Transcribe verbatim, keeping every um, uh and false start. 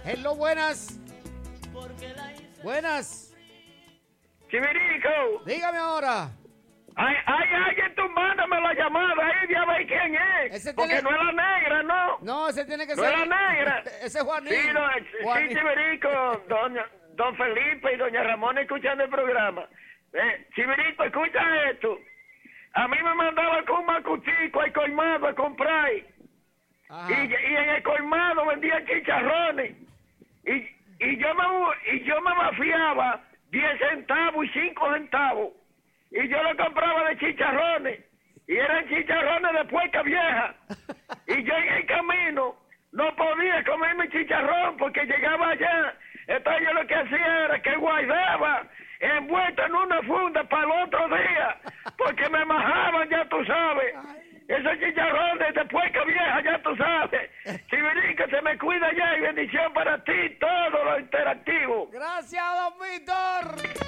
Hello, buenas. Buenas. Chivirico. Dígame ahora. Hay, hay alguien tumbándome la llamada ahí, ya ve quién es. Ese Porque tiene- no es la negra, ¿no. No, ese tiene que No ser. es la negra. Ese es Juanín. Sí, don, sí, Juanín. Chivirico, doña, don Felipe y doña Ramona escuchando el programa. Eh, Chivirico, escucha esto. A mí me mandaban con un macuchico al colmado a comprar. Y, Ajá. y en el colmado vendían chicharrones. Y, y yo me y yo me mafiaba diez centavos y cinco centavos. Y yo lo compraba de chicharrones. Y eran chicharrones de puerca vieja. Y yo en el camino no podía comer mi chicharrón porque llegaba allá. Entonces yo lo que hacía era que guardaba envuelto en una funda para el otro día. Porque me majaban, ya tú sabes. Esos chicharrones de puerca vieja, ya tú sabes. Chivirico, se me cuida ya y bendición para ti, todo lo interactivo. Gracias, don Víctor.